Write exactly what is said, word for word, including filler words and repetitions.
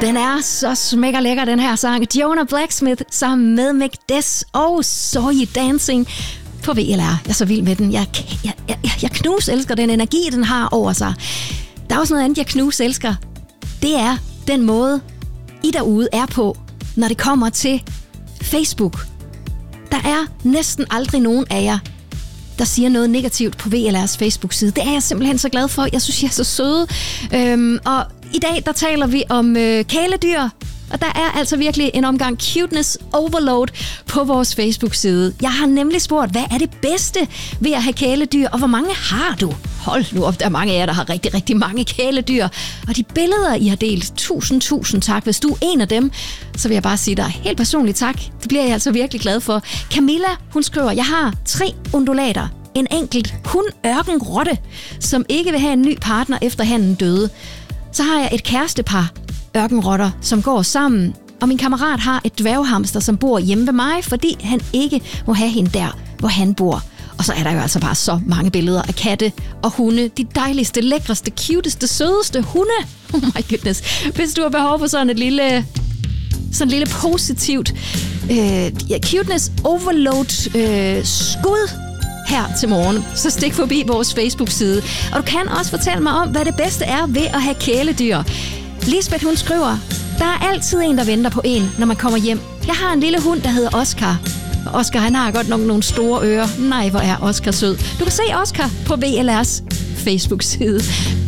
Den er så smækker lækker, den her sang. Jonah Blacksmith sammen med McDess og Zoe Dancing på V L R. Jeg er så vild med den. Jeg, jeg, jeg, jeg knus elsker den energi, den har over sig. Der er også noget andet, jeg knus elsker. Det er den måde, I derude er på, når det kommer til Facebook. Der er næsten aldrig nogen af jer, der siger noget negativt på V L R's Facebook-side. Det er jeg simpelthen så glad for. Jeg synes, I er så søde. Øhm, og i dag, der taler vi om øh, kæledyr. Og der er altså virkelig en omgang cuteness overload på vores Facebook-side. Jeg har nemlig spurgt, hvad er det bedste ved at have kæledyr, og hvor mange har du? Hold nu op, der er mange af jer, der har rigtig, rigtig mange kæledyr. Og de billeder, I har delt, tusind, tusind tak. Hvis du er en af dem, så vil jeg bare sige dig helt personligt tak. Det bliver jeg altså virkelig glad for. Camilla, hun skriver, jeg har tre undulater. En enkelt hun-ørkenrotte, som ikke vil have en ny partner efter hannen døde. Så har jeg et kærestepar, ørkenrotter, som går sammen. Og min kammerat har et dværghamster, som bor hjemme ved mig, fordi han ikke må have hende der, hvor han bor. Og så er der jo altså bare så mange billeder af katte og hunde. De dejligste, lækreste, cuteste, sødeste hunde. Oh my goodness. Hvis du har behov for sådan et lille, sådan et lille positivt øh, ja, cuteness overload øh, skud her til morgen, så stik forbi vores Facebook-side. Og du kan også fortælle mig om, hvad det bedste er ved at have kæledyr. Lisbeth, hun skriver, der er altid en, der venter på en, når man kommer hjem. Jeg har en lille hund, der hedder Oscar. Og Oscar, han har godt nok nogle store ører. Nej, hvor er Oscar sød. Du kan se Oscar på V L R's Facebook-side.